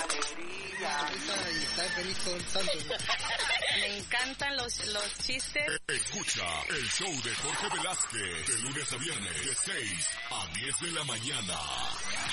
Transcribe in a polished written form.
Y está feliz todo el santo. Me encantan los chistes. Escucha el show de Jorge Velázquez de lunes a viernes de 6 a 10 de la mañana.